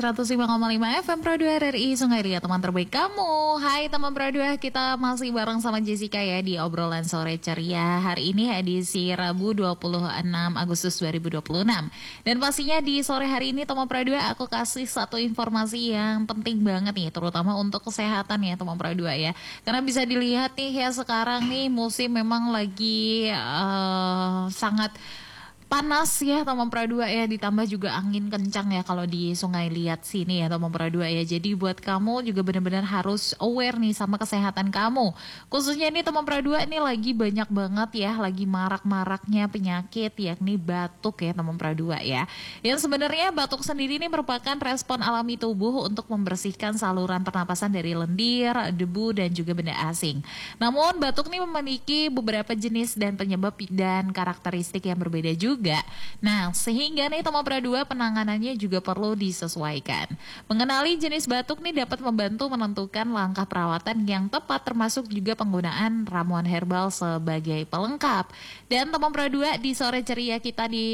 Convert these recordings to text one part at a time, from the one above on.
105,5 FM Pro 2 RRI Sungai Ria, teman terbaik kamu. Hai teman Pro 2, kita masih bareng sama Jessica ya di obrolan sore ceria. Hari ini edisi Rabu 26 Agustus 2026. Dan pastinya di sore hari ini teman Pro 2 aku kasih satu informasi yang penting banget nih, terutama untuk kesehatan ya teman Pro 2 ya. Karena bisa dilihat nih ya, sekarang nih musim memang lagi sangat panas ya teman Pro 2 ya, ditambah juga angin kencang ya kalau di Sungai Liat sini ya teman Pro 2 ya. Jadi buat kamu juga benar-benar harus aware nih sama kesehatan kamu. Khususnya ini teman Pro 2 ini lagi banyak banget ya, lagi marak-maraknya penyakit yakni batuk ya teman Pro 2 ya. Yang sebenarnya batuk sendiri ini merupakan respon alami tubuh untuk membersihkan saluran pernapasan dari lendir, debu dan juga benda asing. Namun batuk ini memiliki beberapa jenis dan penyebab dan karakteristik yang berbeda juga. Nah, sehingga nih teman Pro 2 penanganannya juga perlu disesuaikan. Mengenali jenis batuk nih dapat membantu menentukan langkah perawatan yang tepat, termasuk juga penggunaan ramuan herbal sebagai pelengkap. Dan teman Pro 2 di sore ceria kita di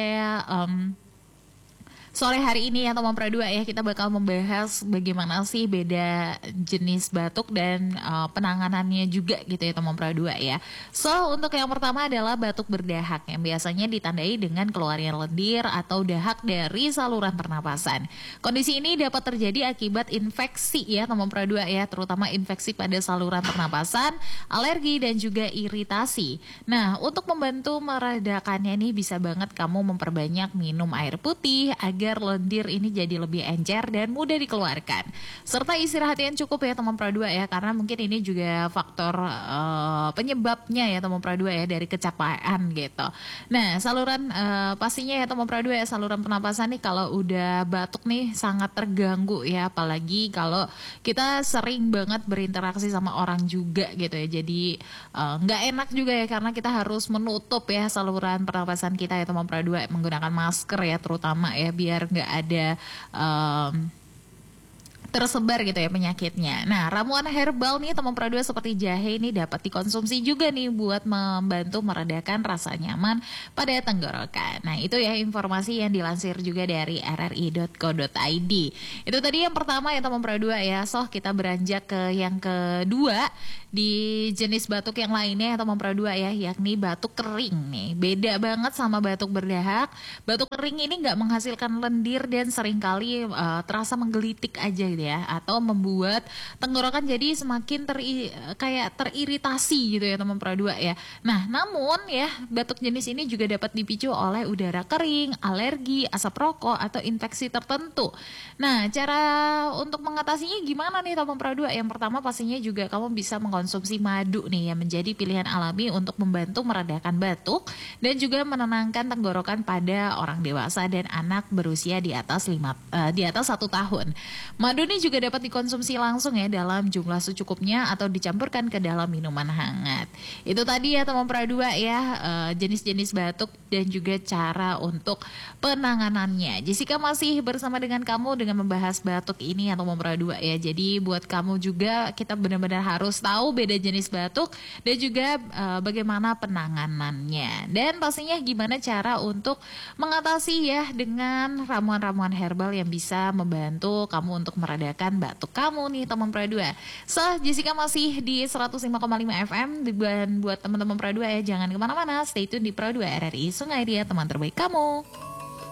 sore hari ini ya teman Pro 2 ya, kita bakal membahas bagaimana sih beda jenis batuk dan penanganannya juga gitu ya teman Pro 2 ya. So untuk yang pertama adalah batuk berdahak yang biasanya ditandai dengan keluarnya lendir atau dahak dari saluran pernapasan. Kondisi ini dapat terjadi akibat infeksi ya teman Pro 2 ya, terutama infeksi pada saluran pernapasan, alergi dan juga iritasi. Nah, untuk membantu meredakannya nih bisa banget kamu memperbanyak minum air putih agar lendir ini jadi lebih encer dan mudah dikeluarkan. Serta istirahat yang cukup ya teman Pro 2 ya, karena mungkin ini juga faktor penyebabnya ya teman Pro 2 ya, dari kecapean gitu. Nah, saluran pastinya ya teman Pro 2 ya, saluran pernapasan nih kalau udah batuk nih sangat terganggu ya, apalagi kalau kita sering banget berinteraksi sama orang juga gitu ya. Jadi nggak enak juga ya, karena kita harus menutup ya saluran pernapasan kita ya teman Pro 2 menggunakan masker ya terutama ya, biar nggak ada tersebar gitu ya penyakitnya. Nah, ramuan herbal nih teman Pro 2 seperti jahe ini dapat dikonsumsi juga nih buat membantu meredakan rasa nyaman pada tenggorokan. Nah, itu ya informasi yang dilansir juga dari rri.co.id. Itu tadi yang pertama ya teman Pro 2 ya. So, kita beranjak ke yang kedua di jenis batuk yang lainnya ya teman Pro 2 ya, yakni batuk kering nih. Beda banget sama batuk berdahak. Batuk kering ini nggak menghasilkan lendir dan seringkali terasa menggelitik aja gitu ya, atau membuat tenggorokan jadi semakin teriritasi gitu ya teman Pro 2 ya. Nah, namun ya batuk jenis ini juga dapat dipicu oleh udara kering, alergi, asap rokok atau infeksi tertentu. Nah, cara untuk mengatasinya gimana nih teman Pro 2? Yang pertama pastinya juga kamu bisa mengkonsumsi madu nih yang menjadi pilihan alami untuk membantu meredakan batuk dan juga menenangkan tenggorokan pada orang dewasa dan anak berusia di atas 1 tahun. Madu ini juga dapat dikonsumsi langsung ya dalam jumlah secukupnya atau dicampurkan ke dalam minuman hangat. Itu tadi ya teman Pro 2 ya, jenis-jenis batuk dan juga cara untuk penanganannya. Jessica masih bersama dengan kamu dengan membahas batuk ini ya teman Pro 2 ya. Jadi buat kamu juga kita benar-benar harus tahu beda jenis batuk dan juga bagaimana penanganannya. Dan pastinya gimana cara untuk mengatasi ya dengan ramuan-ramuan herbal yang bisa membantu kamu untuk meredakan batuk kamu nih teman Pro 2. So, Jessica masih di 105,5 FM. Dan buat teman-teman Pro 2 ya, jangan kemana-mana, stay tune di Pro 2 RRI Sungai Ria, teman terbaik kamu.